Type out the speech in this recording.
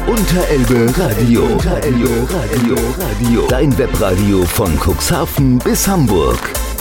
Unterelbe Radio. Dein Webradio von Cuxhaven bis Hamburg.